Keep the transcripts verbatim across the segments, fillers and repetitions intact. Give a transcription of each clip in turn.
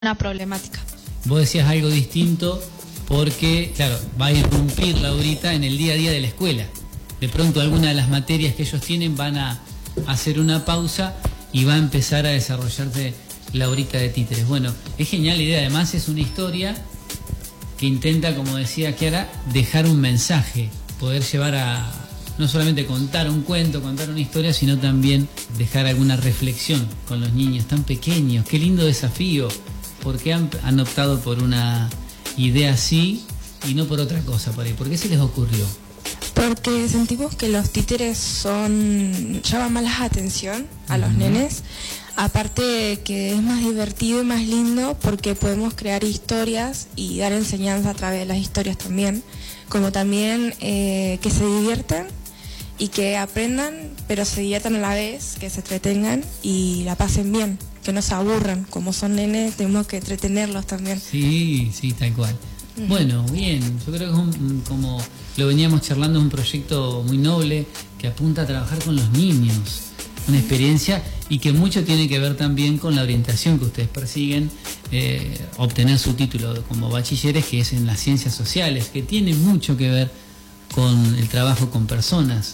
una problemática. Vos decías algo distinto porque, claro, va a irrumpir Laurita en el día a día de la escuela. De pronto alguna de las materias que ellos tienen van a hacer una pausa y va a empezar a desarrollarse Laurita de Títeres. Bueno, es genial la idea, además es una historia que intenta, como decía Kiara, dejar un mensaje, poder llevar a, no solamente contar un cuento, contar una historia, sino también dejar alguna reflexión con los niños tan pequeños. Qué lindo desafío. ¿Por qué han, han optado por una idea así y no por otra cosa por ahí? ¿Por qué se les ocurrió? Porque sentimos que los títeres son llaman más la atención a los uh-huh. nenes. Aparte que es más divertido y más lindo porque podemos crear historias y dar enseñanza a través de las historias también. Como también eh, que se diviertan y que aprendan, pero se diviertan a la vez, que se entretengan y la pasen bien, que no se aburran. Como son nenes, tenemos que entretenerlos también. Sí, sí, tal cual. Uh-huh. Bueno, bien, yo creo que es un, como lo veníamos charlando, es un proyecto muy noble que apunta a trabajar con los niños. Una experiencia y que mucho tiene que ver también con la orientación que ustedes persiguen, eh, obtener su título como bachilleres, que es en las ciencias sociales, que tiene mucho que ver con el trabajo con personas.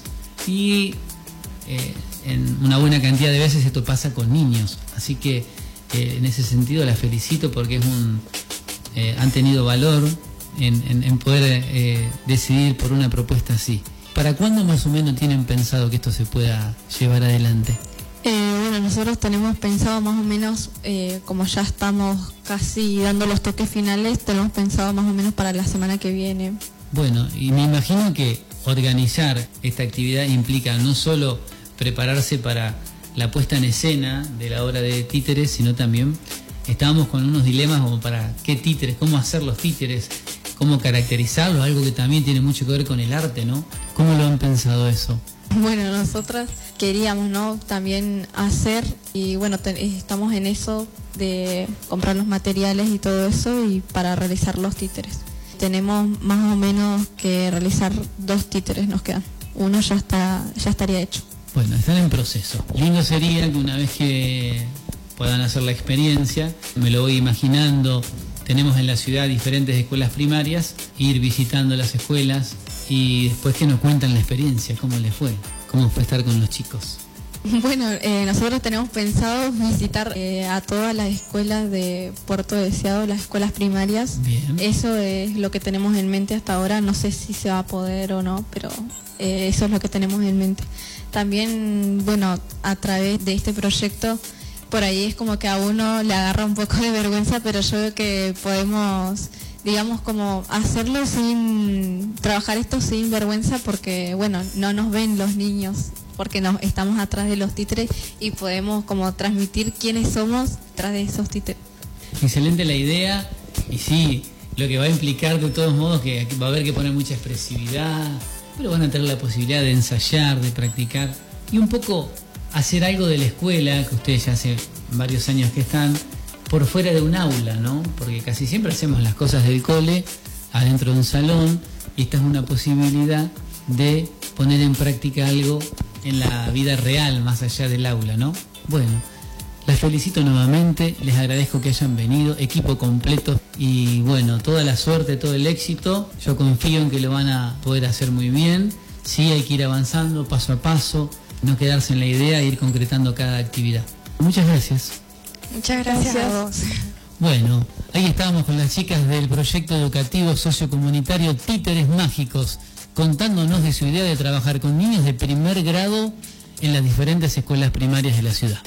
Y eh, en una buena cantidad de veces esto pasa con niños. Así que eh, en ese sentido la felicito porque es un eh, han tenido valor en, en, en poder eh, decidir por una propuesta así. ¿Para cuándo más o menos tienen pensado que esto se pueda llevar adelante? Eh, bueno, nosotros tenemos pensado más o menos, eh, como ya estamos casi dando los toques finales, tenemos pensado más o menos para la semana que viene. Bueno, y me imagino que organizar esta actividad implica no solo prepararse para la puesta en escena de la obra de títeres, sino también estábamos con unos dilemas como para qué títeres, cómo hacer los títeres, cómo caracterizarlos, algo que también tiene mucho que ver con el arte, ¿no? ¿Cómo lo han pensado eso? Bueno, nosotras queríamos, ¿no?, también hacer, y bueno, te, estamos en eso de comprar los materiales y todo eso y para realizar los títeres. Tenemos más o menos que realizar dos títeres, nos quedan. Uno ya está, ya estaría hecho. Bueno, están en proceso. Lindo sería que una vez que puedan hacer la experiencia, me lo voy imaginando, tenemos en la ciudad diferentes escuelas primarias, ir visitando las escuelas y después que nos cuentan la experiencia, cómo les fue, cómo fue estar con los chicos. Bueno, eh, nosotros tenemos pensado visitar eh, a todas las escuelas de Puerto Deseado, las escuelas primarias. Bien. Eso es lo que tenemos en mente hasta ahora, no sé si se va a poder o no, pero eh, eso es lo que tenemos en mente. También, bueno, a través de este proyecto, por ahí es como que a uno le agarra un poco de vergüenza, pero yo creo que podemos, digamos, como hacerlo sin, trabajar esto sin vergüenza porque, bueno, no nos ven los niños, porque nos estamos atrás de los títeres y podemos como transmitir quiénes somos tras de esos títeres. Excelente la idea y sí, lo que va a implicar de todos modos que va a haber que poner mucha expresividad, pero van a tener la posibilidad de ensayar, de practicar y un poco hacer algo de la escuela, que ustedes ya hace varios años que están, por fuera de un aula, ¿no? Porque casi siempre hacemos las cosas del cole adentro de un salón y esta es una posibilidad de poner en práctica algo en la vida real, más allá del aula, ¿no? Bueno, las felicito nuevamente, les agradezco que hayan venido, equipo completo y bueno, toda la suerte, todo el éxito. Yo confío en que lo van a poder hacer muy bien. Sí, hay que ir avanzando paso a paso, no quedarse en la idea e ir concretando cada actividad. Muchas gracias. Muchas gracias, gracias a vos. Bueno, ahí estábamos con las chicas del proyecto educativo sociocomunitario Títeres Mágicos, contándonos de su idea de trabajar con niños de primer grado en las diferentes escuelas primarias de la ciudad.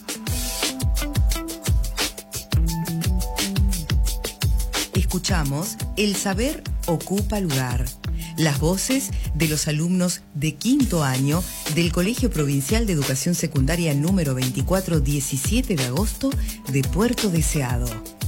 Escuchamos El Saber Ocupa Lugar. Las voces de los alumnos de quinto año del Colegio Provincial de Educación Secundaria número veinticuatro, diecisiete de agosto de Puerto Deseado.